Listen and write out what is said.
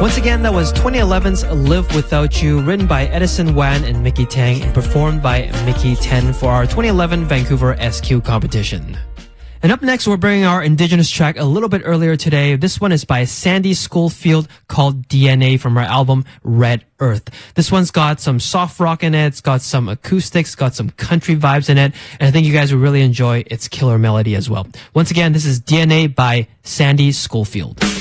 Once again, that was 2011's Live Without You, written by Edison Wan and Mickey Tang and performed by Mickey Ten for our 2011 Vancouver SQ competition. And up next, we're bringing our Indigenous track a little bit earlier today. This one is by Sandy Schofield called DNA from her album Red Earth. This one's got some soft rock in it. It's got some acoustics, got some country vibes in it. And I think you guys will really enjoy its killer melody as well. Once again, this is DNA by Sandy Schofield.